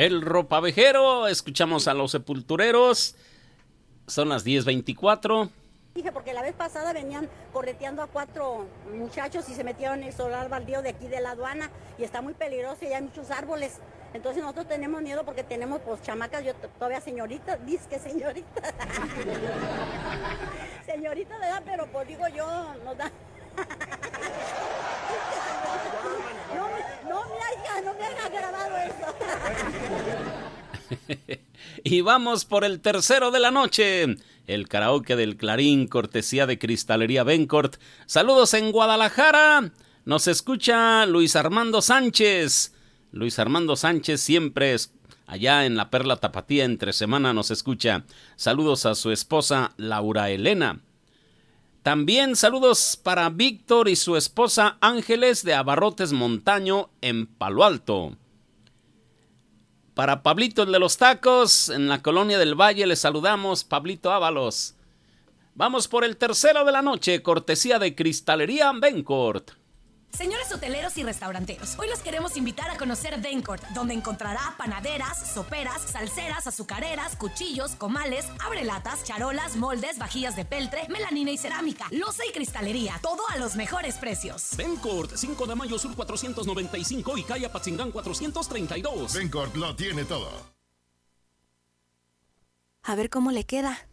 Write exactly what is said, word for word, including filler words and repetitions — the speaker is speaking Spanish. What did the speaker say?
El ropavejero, escuchamos a los sepultureros. Son las diez veinticuatro. Dije, porque la vez pasada venían correteando a cuatro muchachos y se metieron en el solar baldío de aquí de la aduana y está muy peligroso y hay muchos árboles. Entonces nosotros tenemos miedo porque tenemos pues chamacas, yo todavía señorita, dice que señorita. Señorita de edad, pero pues digo yo, nos da... No, no me haya, no me haya grabado eso. Y vamos por el tercero de la noche. El karaoke del Clarín, cortesía de Cristalería Bencourt. Saludos en Guadalajara. Nos escucha Luis Armando Sánchez. Luis Armando Sánchez siempre es allá en la Perla Tapatía, entre semana nos escucha. Saludos a su esposa Laura Elena. También saludos para Víctor y su esposa Ángeles de Abarrotes Montaño en Palo Alto. Para Pablito el de los tacos, en la Colonia del Valle, le saludamos, Pablito Ábalos. Vamos por el tercero de la noche, cortesía de Cristalería Bencourt. Señores hoteleros y restauranteros, hoy los queremos invitar a conocer Bencourt, donde encontrará panaderas, soperas, salseras, azucareras, cuchillos, comales, abrelatas, charolas, moldes, vajillas de peltre, melanina y cerámica, loza y cristalería, todo a los mejores precios. Bencourt, cinco de mayo sur cuatrocientos noventa y cinco y calle Apatzingán cuatrocientos treinta y dos. Bencourt lo tiene todo. A ver cómo le queda.